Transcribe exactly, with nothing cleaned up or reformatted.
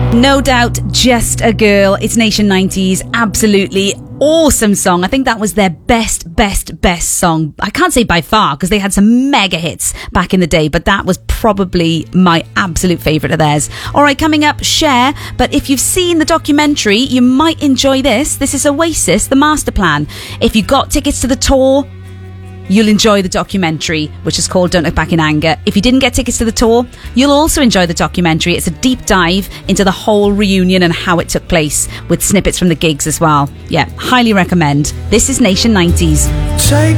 No Doubt, Just a Girl. It's Nation nineties. Absolutely awesome song. I think that was their best, best, best song. I can't say by far because they had some mega hits back in the day, but that was probably my absolute favourite of theirs. All right, coming up, Cher. But if you've seen the documentary, you might enjoy this. This is Oasis, The Master Plan. If you got tickets to the tour, you'll enjoy the documentary, which is called Don't Look Back in Anger. If you didn't get tickets to the tour, you'll also enjoy the documentary. It's a deep dive into the whole reunion and how it took place, with snippets from the gigs as well. Yeah, highly recommend. This is Nation nineties. Take